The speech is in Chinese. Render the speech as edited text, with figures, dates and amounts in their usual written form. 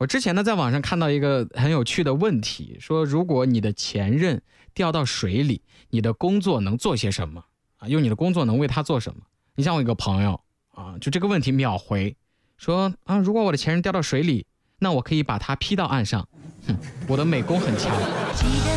我之前呢在网上看到一个很有趣的问题，说如果你的前任掉到水里，你的工作能做些什么啊？用你的工作能为他做什么？你像我一个朋友啊，就这个问题秒回说啊，如果我的前任掉到水里，那我可以把他劈到岸上。我的美工很强。